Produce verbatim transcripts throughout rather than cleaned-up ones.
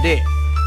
adik-adik,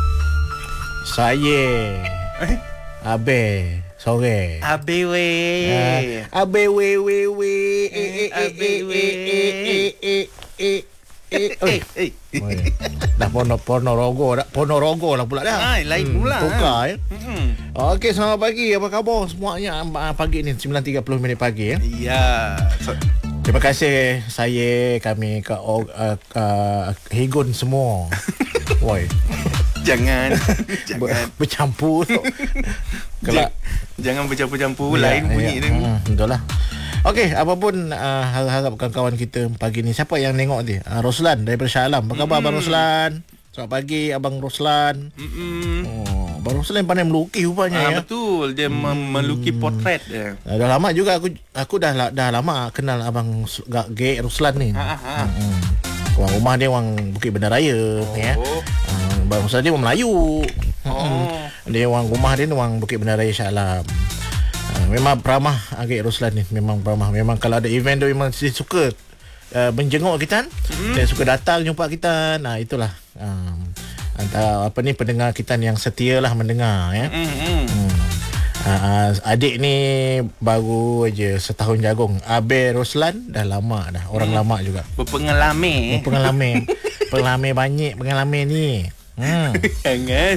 saya Eh? Abe sore. Abe we. Uh, Abe we we we eh eh Abe eh we. eh eh eh eh eh Eh, eh. dah pono Ponorogo dah Ponorogo lah pula dah. Ah, lain pula. Tukar ya. Hmm. Okey, selamat pagi. Apa khabar semuanya pagi ni sembilan tiga puluh minit pagi ya. Ya. So, Terima kasih saya kami ke uh, uh, Higun semua. Woi. jangan Ber, jangan bercampur. Kalau J- jangan bercampur-campur lain bunyi dia. Hmm, betul lah. Okey, apapun uh, harap kawan-kawan kita pagi ni. Siapa yang tengok ni? Uh, Roslan daripada Shah Alam. Apa khabar mm. Abang Roslan? Selamat pagi Abang Roslan. Mm-mm. Oh, Abang Roslan pandai melukis rupanya Ah, ya. betul, dia hmm. melukis potret dia. Uh, dah lama juga aku aku dah dah lama kenal Abang G Roslan ni. Ha ha. Hmm. Orang rumah dia orang Bukit Benda Raya oh. ya. Uh, Abang Roslan dia orang Melayu. Oh. Hmm. Dia orang rumah dia orang Bukit Benda Raya Shah Alam. Uh, memang peramah Agik Roslan ni. Memang peramah. Memang kalau ada event dia memang dia suka uh, menjenguk kita. Hmm. Dia suka datang jumpa kita. Nah itulah um, antara apa ni pendengar kita yang setia lah mendengar ya. Hmm. Hmm. Uh, adik ni baru aja setahun jagung. Abe Roslan dah lama dah. Orang hmm. lama juga. Berpengalaman. Berpengalaman. Pengalaman banyak pengalaman ni. Hmm. Jangan.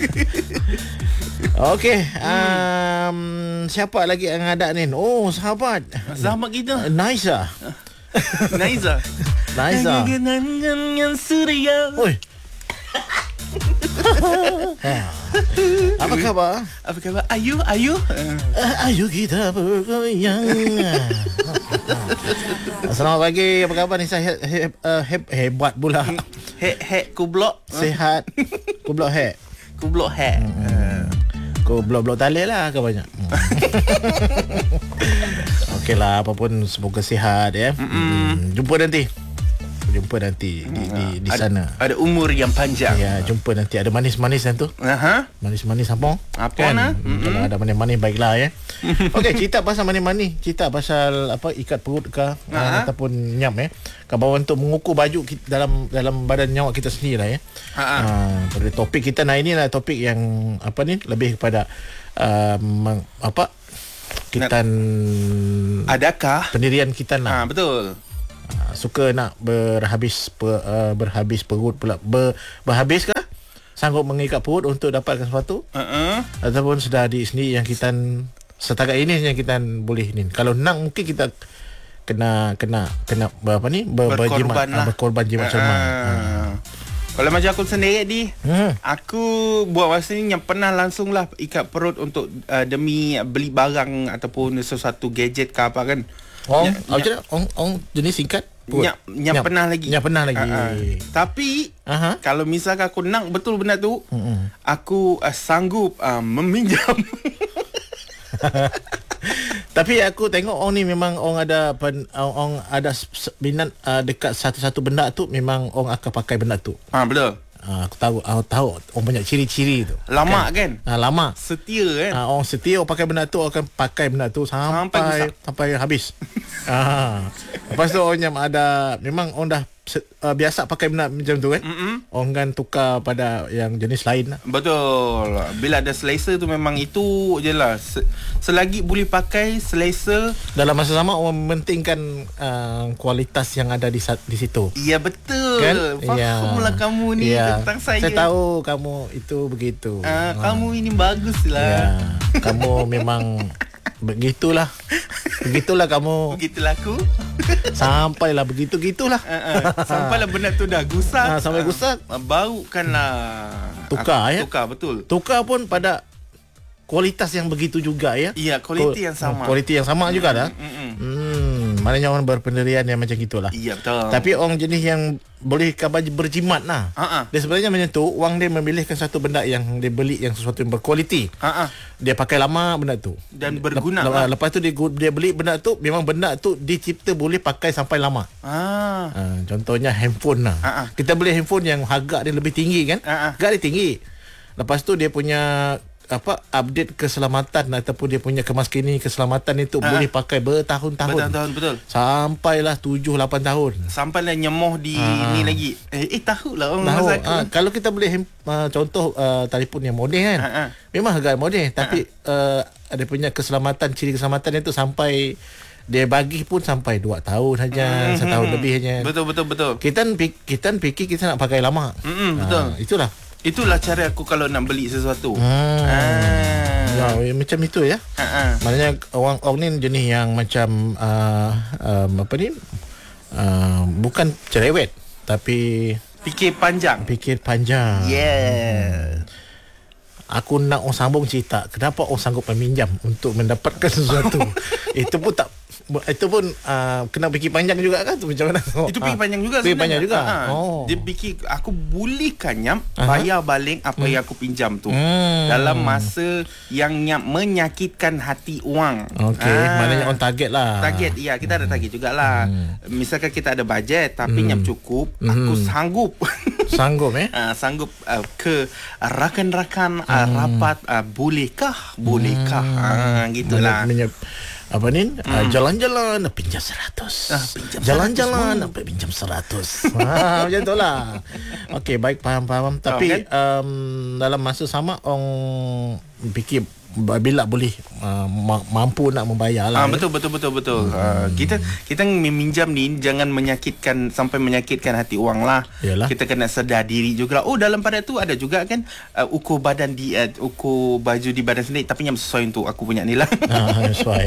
Okey, um, siapa lagi yang ada ni? Oh, sahabat. Sahabat kita. Uh, Naiza. Naiza. Naiza. Dengan suria. Oi. Apa khabar? Apa khabar? Ayu, ayu. Uh, ayo kita bergoyang. Selamat pagi. Apa khabar ni? Saya he, uh, he, hebat pula. Hek hek kublok. Sehat. Kublok hek. Kublok hek. Hmm. Kau blok-blok tali lah ke banyak. Hmm. Okey lah, apapun semoga sihat ya. Hmm. Jumpa nanti. Jumpa nanti di di, di sana. Ada, ada umur yang panjang. Ya, jumpa nanti. Ada manis-manis kan tu? Aha. Manis-manis apa? Apa kan? nah? Hmm, kalau ada manis-manis baiklah ya. Okey, cerita pasal manis-manis, cerita pasal apa ikat perut ke uh, ataupun nyam ya. Kabar untuk mengukur baju kita, dalam dalam badan nyawa kita sendiri lah ya. Ha. Uh, topik kita nah ini lah topik yang apa ni lebih kepada uh, meng, apa kita adakah pendirian kita lah. Ha, betul. Uh, suka nak berhabis per, uh, berhabis perut pula ber, berhabis ke sanggup mengikat perut untuk dapatkan sesuatu uh-uh. ataupun sudah di sini yang kita setakat ini yang kita boleh ni kalau nak mungkin kita kena kena kena apa ni ber, berjimat lah. berkorban jimat uh-uh. cermat uh. Kalau macam aku sendiri di hmm. aku buat masa ni yang pernah langsung lah ikat perut untuk uh, demi beli barang ataupun sesuatu gadget ke apa kan. Oh, apa ong ong jenis singkat? Nyap, nyap, nyap pernah lagi. Nyap pernah lagi. Uh-huh. Tapi uh-huh. kalau misalkan aku nak betul benda tu, uh-huh. aku uh, sanggup uh, meminjam. Tapi aku tengok orang ni memang orang ada pen, orang ada minat uh, dekat satu-satu benda tu memang orang akan pakai benda tu. Ha betul. Uh, aku tahu aku tahu orang banyak ciri-ciri tu. Lama kan? kan? Uh, lama. Setia kan? Uh, orang setia orang pakai benda tu akan pakai benda tu sampai sampai, sampai habis. Ah. Lepas tu orang yang ada memang orang dah uh, biasa pakai benda macam tu kan. Mm-mm. Orang kan tukar pada yang jenis lain lah. Betul. Bila ada selesa tu memang itu je lah. Selagi boleh pakai selesa. Dalam masa sama orang mementingkan uh, kualitas yang ada di di situ. Ya betul kan? Fahamlah ya. Kamu ni ya. Tentang saya. Saya tahu kamu itu begitu. uh, ha. Kamu ini bagus lah ya. Kamu memang begitulah. Begitulah kamu. Begitulah aku. Sampailah begitu-gitulah. Uh, uh, sampailah benda tu dah gusar. Uh, sampai gusar. Uh, bau kan lah. Tukar uh, ya. Tukar betul. Tukar pun pada kualitas yang begitu juga ya. Iya, kualiti Ko- yang sama. Kualiti yang sama mm, juga dah. Mm, mm. Hmm, maknanya orang berpendirian yang macam gitulah. Iya, betul. Tapi orang jenis yang boleh kabar berjimat lah. Uh-uh. Dia sebenarnya macam tu, wang dia memilihkan satu benda yang dia beli yang sesuatu yang berkualiti. Uh-uh. Dia pakai lama benda tu dan berguna. Lep, lah. Lepas tu dia dia beli benda tu, memang benda tu dicipta boleh pakai sampai lama. Ah. Uh, contohnya handphone lah. Uh-uh. Kita beli handphone yang harga dia lebih tinggi kan? Uh-uh. Harga dia tinggi. Lepas tu dia punya apa update keselamatan ataupun dia punya kemaskini keselamatan itu Ha. boleh pakai bertahun-tahun. Bertahun-tahun, betul. Sampailah tujuh lapan tahun. Sampailah nyemoh di Ha. ni lagi. Eh, eh tahu lah orang Tahu, masa aku. ah, kalau kita boleh hem- uh, contoh uh, telefon yang moden kan. Ha, ha. Memang agak moden tapi uh, ada punya keselamatan, ciri keselamatan itu sampai dia bagi pun sampai dua tahun saja, Mhm. setahun lebih hanya. Betul, betul, betul. Kita pik- kita fikir kita nak pakai lama. Mm-mm, betul. Ah, itulah. Itulah cara aku kalau nak beli sesuatu. Hmm. Ah. Ya, macam itu ya. Ha, ha. Maknanya orang orang ni jenis yang macam uh, um, apa ni? Uh, bukan cerewet tapi Fikir panjang. fikir panjang. Yeah. Aku nak orang sambung cerita kenapa orang sanggup meminjam untuk mendapatkan sesuatu. Itu pun tak itu pun uh, kena fikir panjang juga kan tu macam mana? Itu fikir panjang juga Fikir panjang juga. Ha, ha. Oh. Dia fikir aku bolehkan Nyam Aha. bayar balik apa yang aku pinjam tu. Hmm. Dalam masa yang Nyam menyakitkan hati orang. Okey, Ah. maknanya on target lah. Target, ya kita ada target jugalah. Hmm. Misalkan kita ada bajet tapi Nyam cukup, Hmm. aku sanggup. Sanggup eh? Uh, sanggup uh, ke rakan-rakan uh, rapat uh, bolehkah bolehkah uh, gitulah. Menyep, apa ni? Uh, jalan-jalan pinjam seratus. Ah, pinjam Jalan-jalan seratus, sampai pinjam seratus. ha, macam tu lah. Okey, baik, faham-faham. Tapi kan? um, dalam masa sama orang fikir bila boleh uh, ma- mampu nak membayar Ah lah. betul betul betul betul. Hmm. Uh, kita kita meminjam ni jangan menyakitkan sampai menyakitkan hati orang lah. Yalah. Kita kena sedar diri juga. Oh dalam pada tu ada juga kan uh, ukur badan di uh, ukur baju di badan sendiri tapi yang sesuai untuk aku punya ni lah. Ha, sesuai.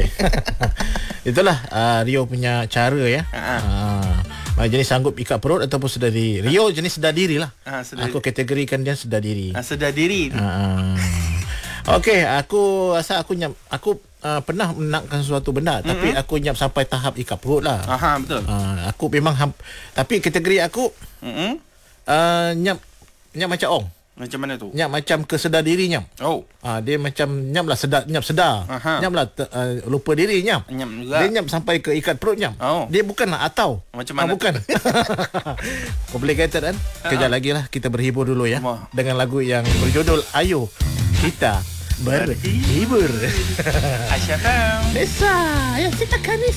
Itulah uh, Rio punya cara ya. Ha. Ha. Jenis sanggup ikat perut ataupun sedar diri. Rio jenis sedar diri lah. Ah, sedar- Aku kategorikan dia sedar diri. uh, sedar diri. Ha. Okey, aku rasa aku nyap aku uh, pernah menakkan sesuatu benda mm-hmm. tapi aku nyap sampai tahap ikat perut lah. Aha betul. Uh, aku memang ham- tapi kategori aku Mm-hmm. uh, nyap nyap macam ong. Macam mana tu? Nyap macam kesedar diri nyap. Oh, Ah, dia macam nyap lah sedar nyap sedar. Aha. Nyap lah ter, uh, lupa diri nyap. Nyap juga. Dia nyap sampai ke ikat perut nyap. Oh. Dia bukan lah atau. Macam mana Ah, bukan. Complicated kan? Kejap lagi lah kita berhibur dulu ya. Wah. Dengan lagu yang berjudul Ayo Kita Berhibur. Aisyah. Nesa, ya kita kan